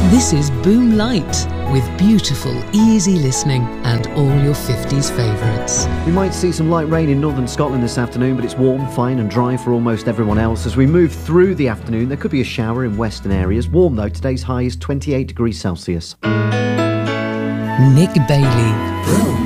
This is Boom Light, with beautiful, easy listening and all your 50s favourites. We might see some light rain in northern Scotland this afternoon, but it's warm, fine and dry for almost everyone else. As we move through the afternoon, there could be a shower in western areas. Warm though, today's high is 28 degrees Celsius. Nick Bailey. Boom.